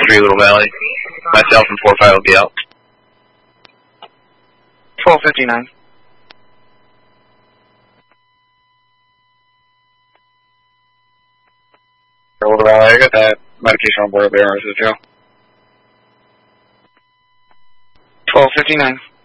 3 Little Valley. Myself and 4-5 will be out. 1259. Little Valley, I got that medication on board there, Joe. 1259.